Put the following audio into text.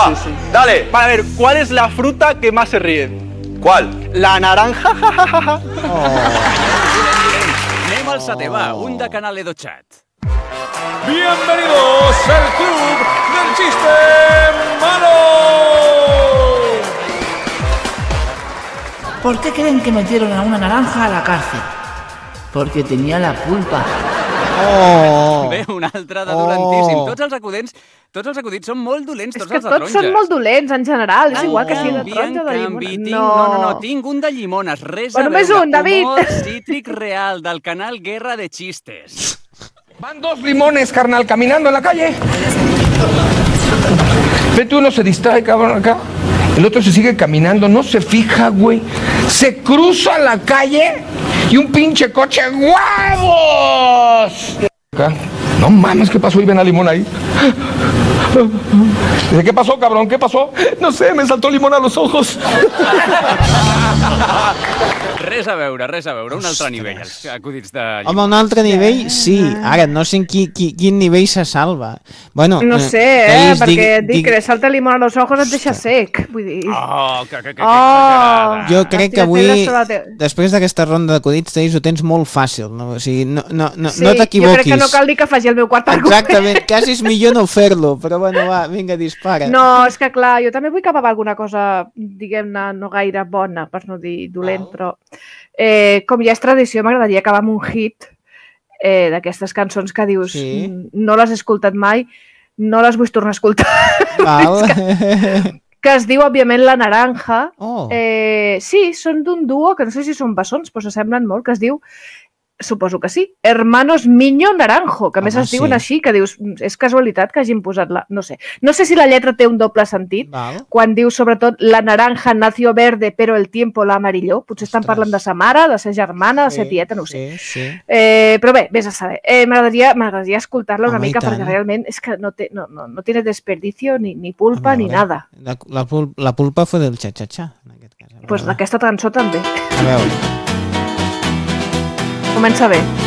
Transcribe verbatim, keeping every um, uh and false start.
sí, sí. Dale. Vale, a ver, ¿cuál es la fruta que más se ríe? ¿Cuál? La naranja, jajaja. Anem al setè, va, un de Canal Edo Chat. Bienvenidos al Club del Chiste Malo. ¿Por qué creen que metieron a una naranja a la cárcel? Porque tenía la pulpa. Oh. Bé, un altre de dolentíssim. Tots els acudits, tots els acudits són molt dolents, És tots que els de tots taronja. són molt dolents, en general. És En igual que sigui de canvi, taronja o de en canvi, llimona. tinc, no, no, no, tinc un de llimones. Res Però a només veure. un, David. Humor cítric real del canal Guerra de Chistes. Van dos limones, carnal, caminando en la calle. Vete, uno se distrae, cabrón, acá. El otro se sigue caminando, no se fija, güey. Se cruza la calle y un pinche coche, ¡huevos! Acá. No mames, ¿qué pasó? Y ven a limón ahí. Dice, ¿qué pasó, cabrón? ¿Qué pasó? No sé, me saltó limón a los ojos. Res a veure, res a veure. Un altre nivell, els acudits de llimones. Home, un altre nivell, sí. Ara, no sé en qui, qui, quin nivell se salva. Bueno, No sé, eh? Taís, Perquè dig- et dic dig- que salta limón a los ojos et deixa sec. Vull dir... Oh, que, que, que, que Oh. exagerada. Jo crec que Has tirat avui, pedres sobre la te- després d'aquesta ronda d'acudits, Taís, ho tens molt fàcil. No? O sigui, no, no, no, Sí, no jo t'equivoquis. crec que no cal dir que faci el meu quart argument. Exactament, quasi és millor no fer-lo, però bueno, va, vinga, dispara. No, és que clar, jo també vull acabar amb alguna cosa, diguem-ne, no gaire bona, per no dir dolent, però eh, com ja és tradició, m'agradaria acabar amb un hit eh, d'aquestes cançons que dius Sí. "Mm, no les he escoltat mai, no les vull tornar a escoltar", Val. que es diu, òbviament, La Naranja. Oh. Eh, sí, són d'un duo, que no sé si són bessons, però s'assemblen molt, que es diu, suposo que sí, Hermanos Miño Naranjo, que a més Home, es diuen sí. així, que dius, és casualitat que hagin posat la... No sé. No sé si la lletra té un doble sentit, Val. quan diu, sobretot, la naranja nació verde, però el tiempo la amarilló. Potser estan Ostres. parlant de sa mare, de sa germana, de sa Sí, tieta, no ho sé. Sí, sí. Eh, però bé, vés a saber. Eh, M'agradaria m'agradaria escoltar-la una Home, i mica, tant. perquè realment és que no, té, no, no, no tiene desperdicio, ni, ni pulpa, A ni veure, nada. La, la, pul- la pulpa fue del xa-xa-xa, en aquest cas. A Doncs pues veure. aquesta cançó també. A veure. Comença bé.